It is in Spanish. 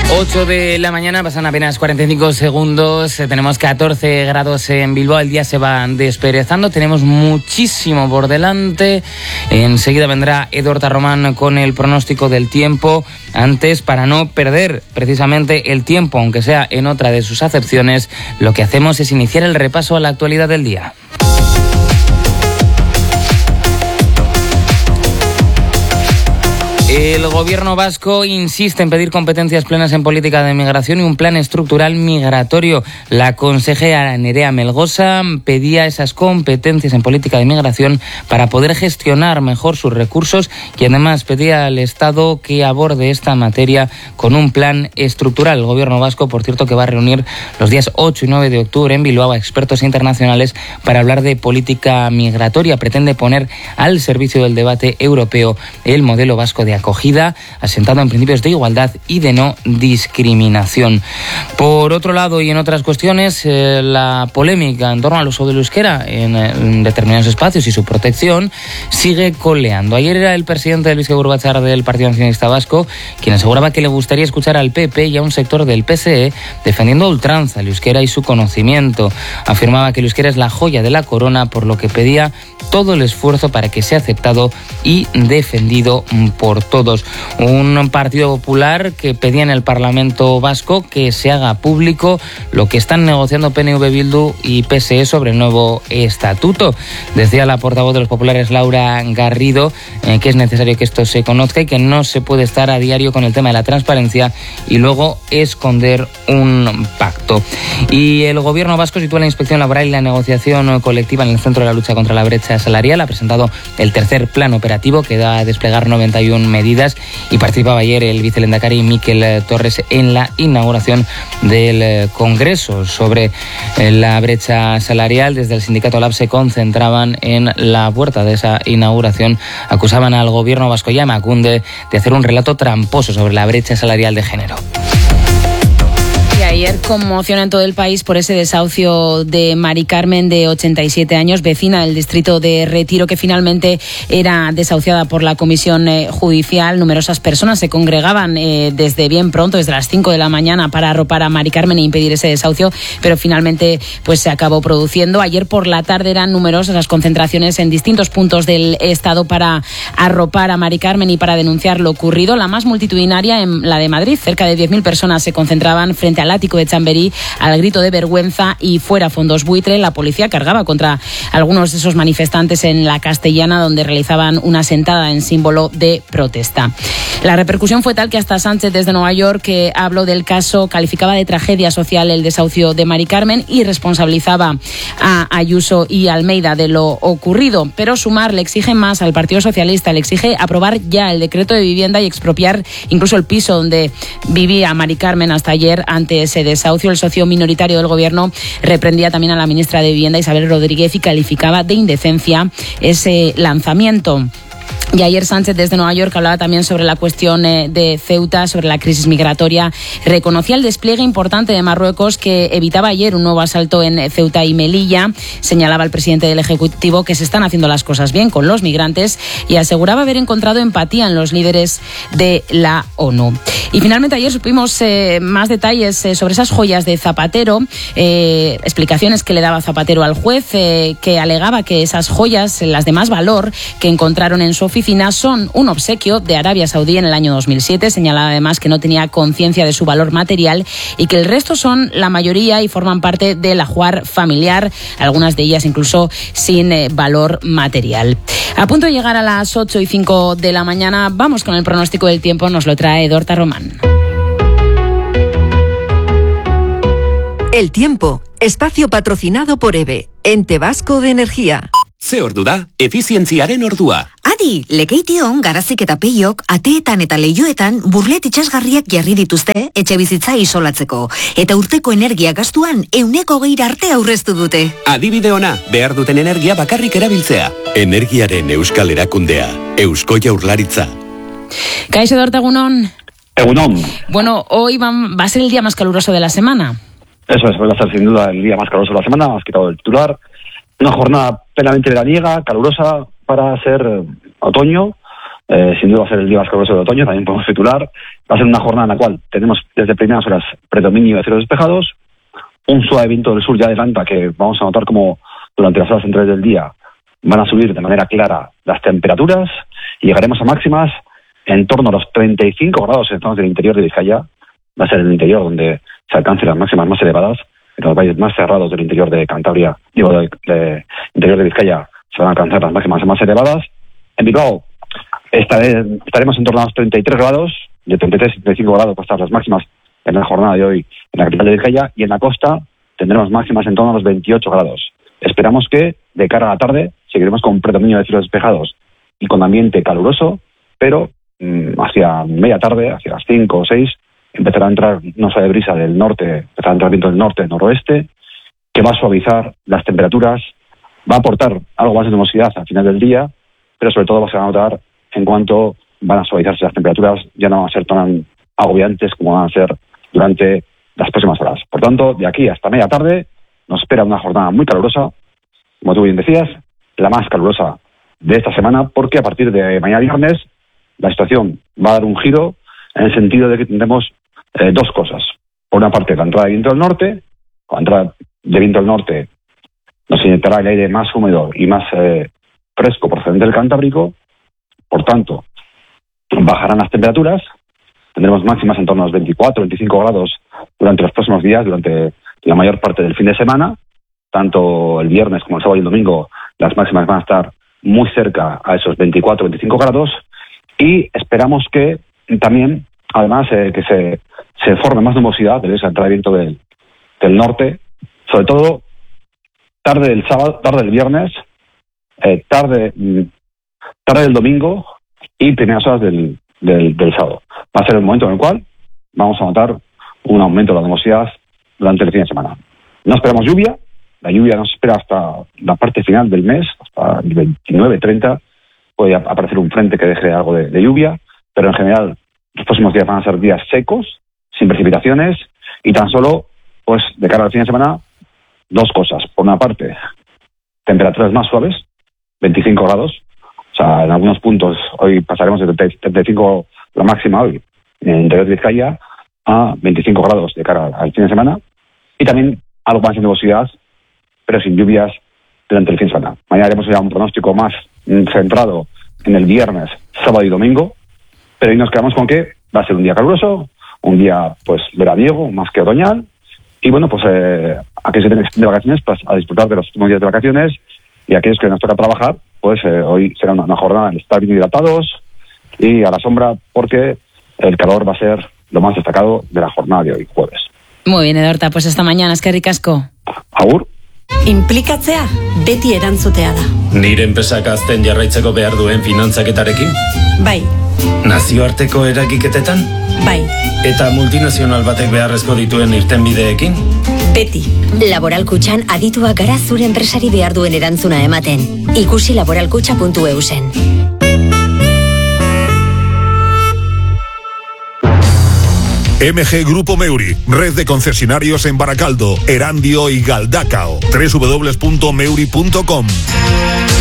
8 de la mañana, pasan apenas 45 segundos, tenemos 14 grados en Bilbao, el día se va desperezando, tenemos muchísimo por delante. Enseguida vendrá Edorta Román con el pronóstico del tiempo. Antes, para no perder precisamente el tiempo, aunque sea en otra de sus acepciones, lo que hacemos es iniciar el repaso a la actualidad del día. El gobierno vasco insiste en pedir competencias plenas en política de migración y un plan estructural migratorio. La consejera Nerea Melgosa pedía esas competencias en política de migración para poder gestionar mejor sus recursos y además pedía al Estado que aborde esta materia con un plan estructural. El gobierno vasco, por cierto, que va a reunir los días 8 y 9 de octubre en Bilbao a expertos internacionales para hablar de política migratoria. Pretende poner al servicio del debate europeo el modelo vasco de acogida, asentado en principios de igualdad y de no discriminación. Por otro lado, y en otras cuestiones, la polémica en torno al uso del euskera en determinados espacios y su protección sigue coleando. Ayer era el presidente del Bizkaiburu Batzar del Partido Nacionalista Vasco quien aseguraba que le gustaría escuchar al PP y a un sector del PSE defendiendo a ultranza el euskera y su conocimiento. Afirmaba que el euskera es la joya de la corona, por lo que pedía todo el esfuerzo para que sea aceptado y defendido por todos. Un Partido Popular que pedía en el Parlamento Vasco que se haga público lo que están negociando PNV, Bildu y PSE sobre el nuevo estatuto. Decía la portavoz de los populares, Laura Garrido, que es necesario que esto se conozca y que no se puede estar a diario con el tema de la transparencia y luego esconder un pacto. Y el gobierno vasco sitúa la inspección laboral y la negociación colectiva en el centro de la lucha contra la brecha salarial. Ha presentado el tercer plan operativo que da a desplegar 91 medidas y participaba ayer el vicelehendakari Mikel Torres en la inauguración del Congreso sobre la brecha salarial. Desde el sindicato LAB se concentraban en la puerta de esa inauguración. Acusaban al gobierno vasco y a Emakunde de hacer un relato tramposo sobre la brecha salarial de género. Y ayer conmoción en todo el país por ese desahucio de Mari Carmen, de 87 años, vecina del distrito de Retiro, que finalmente era desahuciada por la comisión judicial. Numerosas personas se congregaban desde bien pronto, desde las 5 de la mañana, para arropar a Mari Carmen e impedir ese desahucio, pero finalmente pues se acabó produciendo. Ayer por la tarde eran numerosas las concentraciones en distintos puntos del Estado para arropar a Mari Carmen y para denunciar lo ocurrido. La más multitudinaria en la de Madrid, cerca de 10.000 personas se concentraban frente al ático de Chamberí al grito de vergüenza y fuera Fondos Buitre. La policía cargaba contra algunos de esos manifestantes en la Castellana, donde realizaban una sentada en símbolo de protesta. La repercusión fue tal que hasta Sánchez, desde Nueva York, que habló del caso, calificaba de tragedia social el desahucio de Mari Carmen y responsabilizaba a Ayuso y Almeida de lo ocurrido. Pero Sumar le exige más al Partido Socialista, le exige aprobar ya el decreto de vivienda y expropiar incluso el piso donde vivía Mari Carmen hasta ayer ante ese desahucio. El socio minoritario del gobierno reprendía también a la ministra de Vivienda, Isabel Rodríguez, y calificaba de indecencia ese lanzamiento. Y ayer Sánchez, desde Nueva York, hablaba también sobre la cuestión de Ceuta, sobre la crisis migratoria. Reconocía el despliegue importante de Marruecos, que evitaba ayer un nuevo asalto en Ceuta y Melilla. Señalaba el presidente del Ejecutivo que se están haciendo las cosas bien con los migrantes y aseguraba haber encontrado empatía en los líderes de la ONU. Y finalmente ayer supimos más detalles sobre esas joyas de Zapatero, explicaciones que le daba Zapatero al juez, que alegaba que esas joyas, las de más valor que encontraron en su oficina, son un obsequio de Arabia Saudí en el año 2007. Señalaba además que no tenía conciencia de su valor material y que el resto son la mayoría y forman parte del ajuar familiar, algunas de ellas incluso sin valor material. A punto de llegar a las 8:05 de la mañana, vamos con el pronóstico del tiempo, nos lo trae Edorta Román. El tiempo, espacio patrocinado por EVE, Ente Vasco de Energía. Ze ordu da, efizientziaren ordua. Adi, lekeition garazik eta peiok ateetan eta leihoetan burlet itxasgarriak jarri dituzte etxe bizitza isolatzeko. Eta urteko energia gastuan 120 arte aurreztu dute. Adibide ona, behar duten energia bakarrik erabiltzea. Energiaren euskal erakundea, Eusko Jaurlaritza. Kaixo Edorta, egunon. Egunon. Bueno, hoy va a ser el día más caluroso de la semana. Eso es, va a ser sin duda el día más caluroso de la semana, has quitado el titular. Una jornada plenamente veraniega, calurosa para ser otoño, sin duda va a ser el día más caluroso de otoño, también podemos titular. Va a ser una jornada en la cual tenemos desde primeras horas predominio de cielos despejados, un suave viento del sur ya adelanta que vamos a notar como durante las horas centrales del día van a subir de manera clara las temperaturas y llegaremos a máximas en torno a los 35 grados en zonas del interior de Vizcaya. Va a ser el interior donde se alcancen las máximas más elevadas. En los valles más cerrados del interior de Cantabria, de interior de Vizcaya, se van a alcanzar las máximas más elevadas. En Bilbao estaremos en torno a los 33 grados, de 33 y 35 grados para estar las máximas en la jornada de hoy en la capital de Vizcaya, y en la costa tendremos máximas en torno a los 28 grados. Esperamos que de cara a la tarde seguiremos con predominio de cielos despejados y con ambiente caluroso, pero hacia media tarde, hacia las 5 o 6, empezará a entrar una suave brisa del norte, empezará a entrar viento del norte, noroeste, que va a suavizar las temperaturas, va a aportar algo más de nubosidad al final del día, pero sobre todo se va a notar en cuanto van a suavizarse las temperaturas, ya no van a ser tan agobiantes como van a ser durante las próximas horas. Por tanto, de aquí hasta media tarde nos espera una jornada muy calurosa, como tú bien decías, la más calurosa de esta semana, porque a partir de mañana viernes la situación va a dar un giro en el sentido de que tendremos dos cosas. Por una parte, la entrada de viento del norte. La entrada de viento del norte nos inyectará el aire más húmedo y más fresco procedente del Cantábrico. Por tanto, bajarán las temperaturas. Tendremos máximas en torno a los 24, 25 grados durante los próximos días, durante la mayor parte del fin de semana. Tanto el viernes como el sábado y el domingo, las máximas van a estar muy cerca a esos 24, 25 grados. Y esperamos que también, además, que se forme más nubosidad de esa entrada de viento del norte, sobre todo tarde del sábado, tarde del viernes, tarde del domingo y primeras horas del sábado. Va a ser el momento en el cual vamos a notar un aumento de la nubosidad durante el fin de semana. No esperamos lluvia, la lluvia nos espera hasta la parte final del mes, hasta el 29-30, puede aparecer un frente que deje algo de lluvia, pero en general los próximos días van a ser días secos, sin precipitaciones, y tan solo, pues de cara al fin de semana, dos cosas. Por una parte, temperaturas más suaves, 25 grados, o sea, en algunos puntos hoy pasaremos de 35 la máxima hoy en el interior de Vizcaya a 25 grados de cara al fin de semana, y también algo más de nubosidad, pero sin lluvias durante el fin de semana. Mañana haremos ya un pronóstico más centrado en el viernes, sábado y domingo, pero hoy nos quedamos con que va a ser un día caluroso, un día pues veraniego, más que otoñal, y bueno, pues aquellos que tienen de vacaciones, pues a disfrutar de los últimos días de vacaciones, y aquellos que nos toca trabajar, pues hoy será una jornada en estar bien hidratados y a la sombra, porque el calor va a ser lo más destacado de la jornada de hoy, jueves. Muy bien, Edorta, pues hasta mañana, eskerrik asko. Agur. Inplikatzea beti erantzutea da. Nire enpresak azten jarraitzeko behar duen finantzaketarekin? Bai. Nazioarteko eragiketetan? Bai. Eta multinazional batek beharrezko dituen irtenbideekin? Beti. Laboral Kutxan adituak gara zure enpresari behar duen erantzuna ematen. Ikusi laboralkutxa.eusen. MG Grupo Meuri, red de concesionarios en Baracaldo, Erandio y Galdacao. www.meuri.com.